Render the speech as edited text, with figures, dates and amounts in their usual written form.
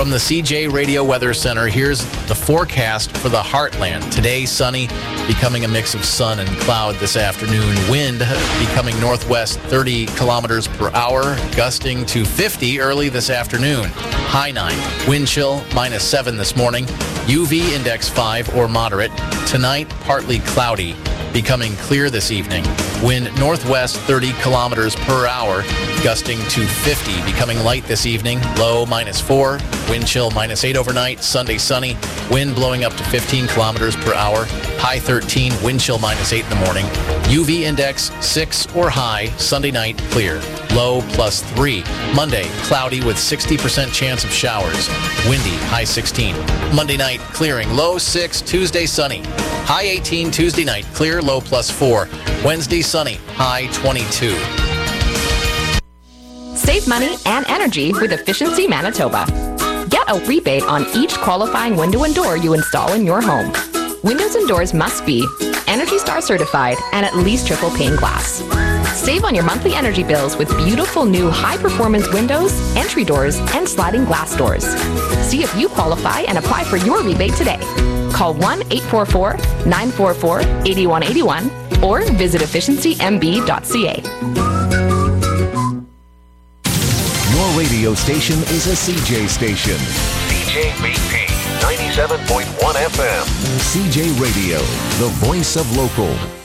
From the CJ Radio Weather Center, here's the forecast for the Heartland. Today, sunny, becoming a mix of sun and cloud this afternoon. Wind becoming northwest 30 kilometers per hour, gusting to 50 early this afternoon. High 9. Wind chill -7 this morning. UV index 5 or moderate. Tonight, partly cloudy, becoming clear this evening. Wind northwest 30 kilometers per hour, gusting to 50, becoming light this evening. Low -4. Wind chill -8 overnight. Sunday sunny. Wind blowing up to 15 kilometers per hour. High 13. Wind chill -8 in the morning. UV index 6 or high. Sunday night clear. Low +3. Monday cloudy with 60% chance of showers. Windy high 16. Monday night clearing. Low 6. Tuesday sunny. High 18 Tuesday night, clear, low +4. Wednesday sunny, high 22. Save money and energy with Efficiency Manitoba. Get a rebate on each qualifying window and door you install in your home. Windows and doors must be Energy Star certified and at least triple pane glass. Save on your monthly energy bills with beautiful new high-performance windows, entry doors, and sliding glass doors. See if you qualify and apply for your rebate today. Call 1-844-944-8181 or visit efficiencymb.ca. Your radio station is a CJ station. CJBP 97.1 FM. CJ Radio, the voice of local.